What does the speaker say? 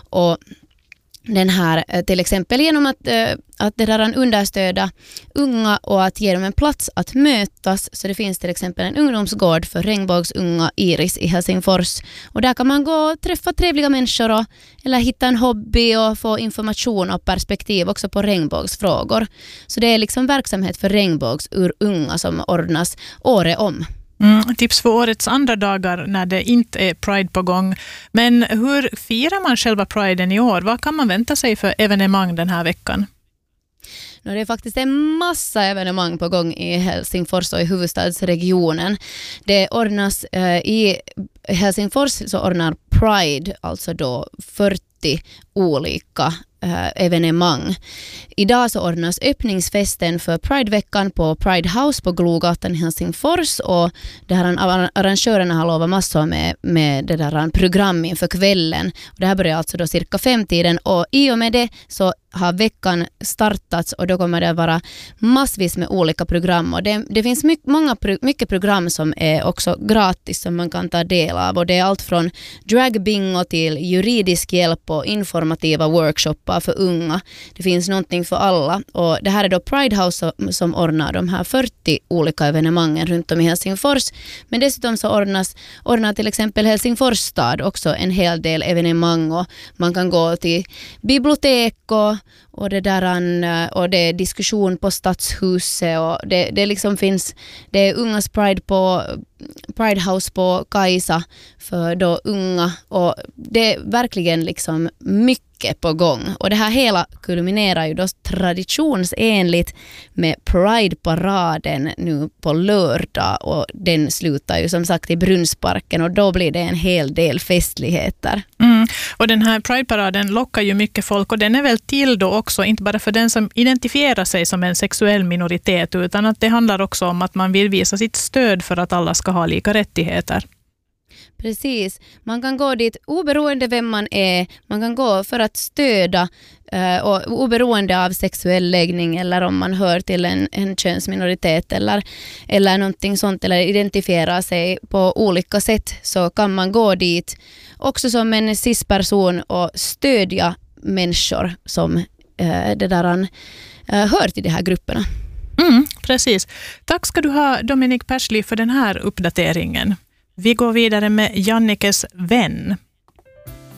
Och den här till exempel genom att det där understöda unga och att ge dem en plats att mötas. Så det finns till exempel en ungdomsgård för regnbågsunga Iris i Helsingfors. Och där kan man gå och träffa trevliga människor eller hitta en hobby och få information och perspektiv också på regnbågsfrågor. Så det är liksom verksamhet för regnbågsunga som ordnas året om. Tips för årets andra dagar när det inte är Pride på gång. Men hur firar man själva Priden i år? Vad kan man vänta sig för evenemang den här veckan? Det är faktiskt en massa evenemang på gång i Helsingfors och i huvudstadsregionen. Det ordnas i Helsingfors så ordnar Pride alltså då 40 olika evenemang. Idag så ordnas öppningsfesten för Prideveckan på Pride House på Glogatan i Helsingfors, och det här arrangörerna har lovat massor med det där program inför kvällen. Och det här börjar alltså då cirka 5-tiden, och i och med det så har veckan startats, och då kommer det vara massvis med olika program, och det finns mycket program som är också gratis som man kan ta del av, och det är allt från dragbingo till juridisk hjälp och informativa workshoppar för unga. Det finns någonting för alla, och det här är då Pride House som ordnar de här 40 olika evenemangen runt om i Helsingfors. Men dessutom så ordnar till exempel Helsingfors stad också en hel del evenemang, och man kan gå till bibliotek och det är diskussion på Stadshuset, och det liksom finns, det är ungas Pride på Pride House på Kajsa för då unga, och det är verkligen liksom mycket på gång. Och det här hela kulminerar ju då traditionsenligt med Pride-paraden nu på lördag, och den slutar ju som sagt i Brunnsparken, och då blir det en hel del festligheter. Och den här Pride-paraden lockar ju mycket folk, och den är väl till då också inte bara för den som identifierar sig som en sexuell minoritet, utan att det handlar också om att man vill visa sitt stöd för att alla ska ha lika rättigheter. Precis. Man kan gå dit oberoende vem man är. Man kan gå för att stödja och oberoende av sexuell läggning, eller om man hör till en könsminoritet eller någonting sånt, eller identifiera sig på olika sätt, så kan man gå dit också som en cis-person och stödja människor som hör till de här grupperna. Precis. Tack ska du ha, Dominic Persli, för den här uppdateringen. Vi går vidare med Jannikes vän.